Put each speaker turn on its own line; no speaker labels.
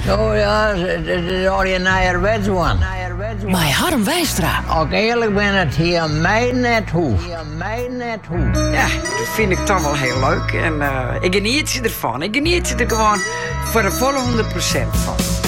Oh ja, het is al je nieuwerwets one.
Maar Harm Wijstra.
Als ik eerlijk ben, het hier mij net hoe.
Ja, dat vind ik toch wel heel leuk. En ik geniet je ervan. Ik geniet je er gewoon voor de volle 100% van.